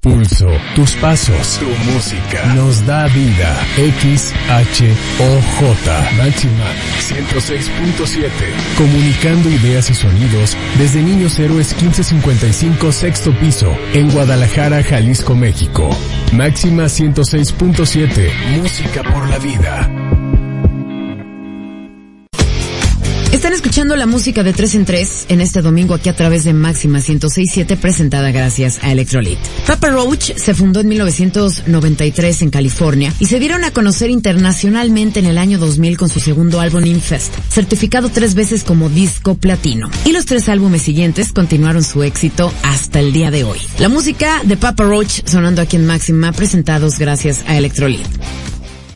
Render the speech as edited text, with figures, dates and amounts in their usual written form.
pulso, tus pasos, tu música, nos da vida. XHOJ, Máxima 106.7, comunicando ideas y sonidos desde Niños Héroes 1555, sexto piso, en Guadalajara, Jalisco, México. Máxima 106.7, música por la vida. Están escuchando la música de 3 en 3 en este domingo aquí a través de Máxima 106.7, presentada gracias a Electrolit. Papa Roach se fundó en 1993 en California y se dieron a conocer internacionalmente en el año 2000 con su segundo álbum Infest, certificado 3 veces como disco platino. Y los 3 álbumes siguientes continuaron su éxito hasta el día de hoy. La música de Papa Roach sonando aquí en Máxima, presentados gracias a Electrolit.